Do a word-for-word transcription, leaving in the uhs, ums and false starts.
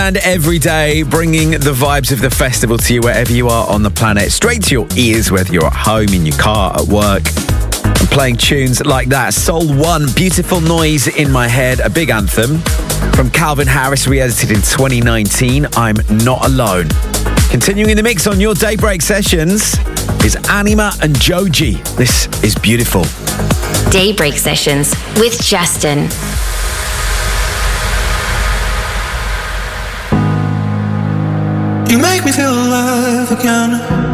And every day, bringing the vibes of the festival to you wherever you are on the planet, straight to your ears, whether you're at home, in your car, at work, and playing tunes like that. Soul One, Beautiful Noise in My Head, a big anthem from Calvin Harris, re-edited in twenty nineteen, I'm Not Alone. Continuing in the mix on your Daybreak Sessions is Anima and Joji. This is Beautiful. Daybreak Sessions with Justin. You make me feel alive again.